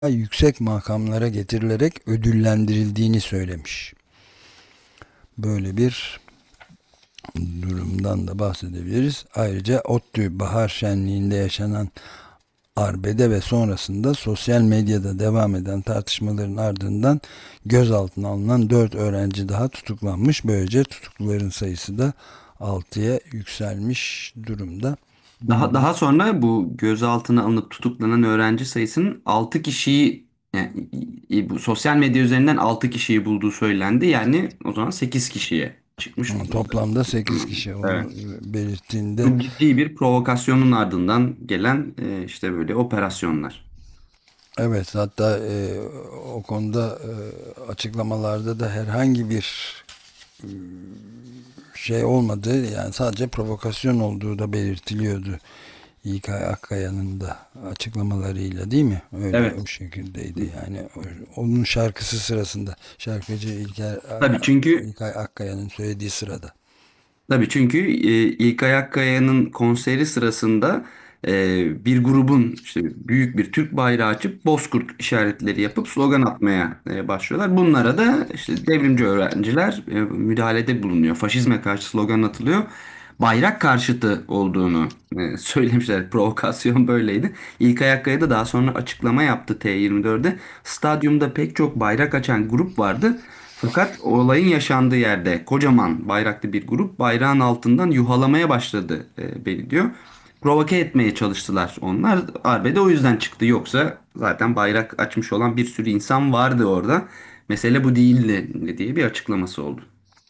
yüksek makamlara getirilerek ödüllendirildiğini söylemiş. Böyle bir durumdan da bahsedebiliriz. Ayrıca ODTÜ Bahar Şenliği'nde yaşanan arbede ve sonrasında sosyal medyada devam eden tartışmaların ardından gözaltına alınan 4 öğrenci daha tutuklanmış. Böylece tutukluların sayısı da 6'ya yükselmiş durumda. Daha sonra bu gözaltına alınıp tutuklanan öğrenci sayısının 6 kişiyi, yani bu sosyal medya üzerinden 6 kişiyi bulduğu söylendi. Yani o zaman 8 kişiye çıkmış oldu. Toplamda 8 kişi onu Evet. belirttiğinde. Bu ciddi bir provokasyonun ardından gelen işte böyle operasyonlar. Evet, hatta o konuda açıklamalarda da herhangi bir şey olmadığı, yani sadece provokasyon olduğu da belirtiliyordu. İlkay Akkaya'nın da açıklamalarıyla, değil mi? Öyle, o Evet. şekildeydi yani. Onun şarkısı sırasında, şarkıcı Tabii çünkü İlkay Akkaya'nın söylediği sırada. Tabii çünkü İlkay Akkaya'nın konseri sırasında bir grubun işte büyük bir Türk bayrağı açıp Bozkurt işaretleri yapıp slogan atmaya başlıyorlar. Bunlara da işte devrimci öğrenciler müdahalede bulunuyor. Faşizme karşı slogan atılıyor. Bayrak karşıtı olduğunu söylemişler. Provokasyon böyleydi. İlkay Akkaya da daha sonra açıklama yaptı T24'de. Stadyumda pek çok bayrak açan grup vardı. Fakat olayın yaşandığı yerde kocaman bayraklı bir grup bayrağın altından yuhalamaya başladı beni diyor. Provoke etmeye çalıştılar onlar. Arbede o yüzden çıktı. Yoksa zaten bayrak açmış olan bir sürü insan vardı orada. Mesele bu değildi diye bir açıklaması oldu.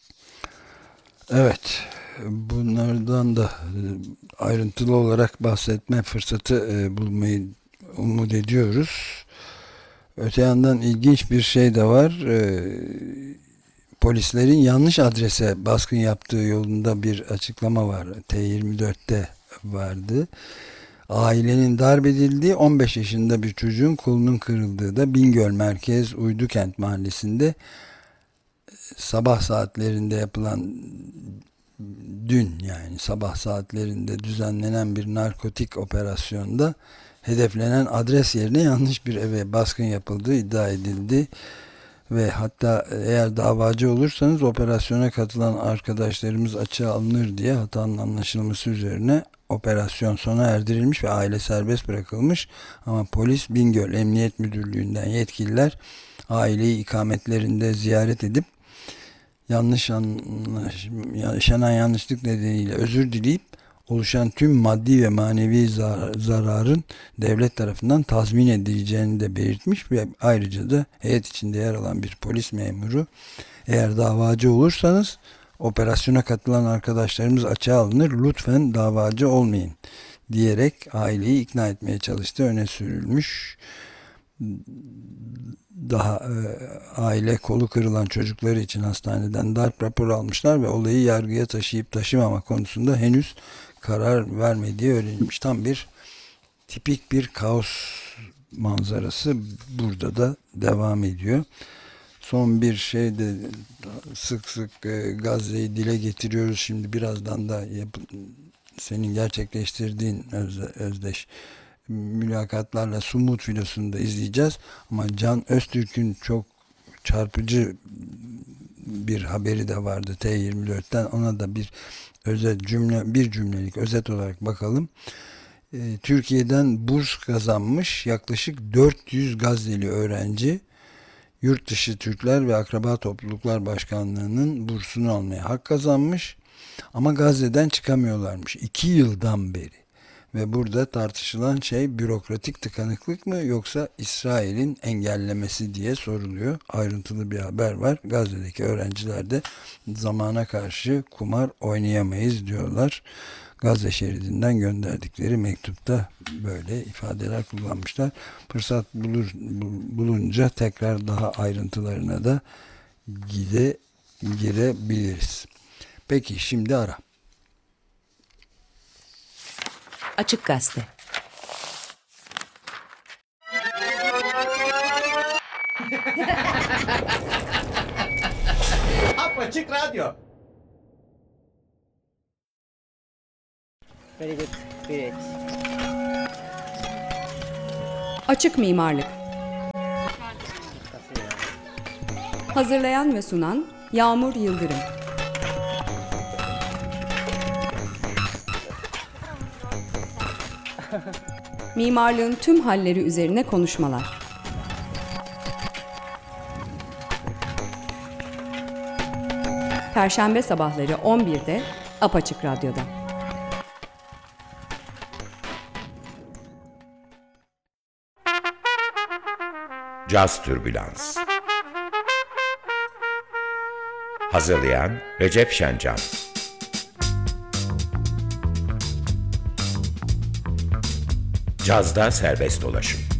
Evet, bunlardan da ayrıntılı olarak bahsetme fırsatı bulmayı umut ediyoruz. Öte yandan ilginç bir şey de var. Polislerin yanlış adrese baskın yaptığı yolunda bir açıklama var. T24'te vardı. Ailenin darp edildiği, 15 yaşında bir çocuğun kolunun kırıldığı da Bingöl Merkez Uydukent Mahallesi'nde sabah saatlerinde yapılan, dün yani sabah saatlerinde düzenlenen bir narkotik operasyonda hedeflenen adres yerine yanlış bir eve baskın yapıldığı iddia edildi. Ve hatta eğer davacı olursanız operasyona katılan arkadaşlarımız açığa alınır diye hatanın anlaşılması üzerine operasyon sona erdirilmiş ve aile serbest bırakılmış. Ama polis, Bingöl Emniyet Müdürlüğü'nden yetkililer aileyi ikametlerinde ziyaret edip yaşanan yanlışlık nedeniyle özür dileyip oluşan tüm maddi ve manevi zararın devlet tarafından tazmin edileceğini de belirtmiş ve ayrıca da heyet içinde yer alan bir polis memuru, eğer davacı olursanız operasyona katılan arkadaşlarımız açığa alınır, lütfen davacı olmayın diyerek aileyi ikna etmeye çalıştığı öne sürülmüş. Daha aile kolu kırılan çocukları için hastaneden darp raporu almışlar ve olayı yargıya taşıyıp taşımama konusunda henüz karar vermediği öğrenilmiş. Tam bir tipik bir kaos manzarası burada da devam ediyor. Son bir şey de, sık sık Gazze'yi dile getiriyoruz. Şimdi birazdan da senin gerçekleştirdiğin Özdeş mülakatlarla Sumut filosunu da izleyeceğiz. Ama Can Öztürk'ün çok çarpıcı bir haberi de vardı T24'ten. Ona da bir bir cümlelik özet olarak bakalım. Türkiye'den burs kazanmış yaklaşık 400 Gazze'li öğrenci Yurtdışı Türkler ve Akraba Topluluklar Başkanlığı'nın bursunu almaya hak kazanmış. Ama Gazze'den çıkamıyorlarmış 2 yıldan beri. Ve burada tartışılan şey bürokratik tıkanıklık mı yoksa İsrail'in engellemesi diye soruluyor. Ayrıntılı bir haber var. Gazze'deki öğrenciler de zamana karşı kumar oynayamayız diyorlar. Gazze şeridinden gönderdikleri mektupta böyle ifadeler kullanmışlar. Fırsat bulunca tekrar daha ayrıntılarına da girebiliriz. Peki şimdi ara. Açık Gazete. Apaçık Radyo. Very good. Great. Açık mimarlık. Hazırlayan ve sunan Yağmur Yıldırım. Mimarlığın tüm halleri üzerine konuşmalar. Perşembe sabahları 11'de Apaçık Radyo'da. Caz Türbülans. Hazırlayan Recep Şencan. Cazda serbest dolaşım.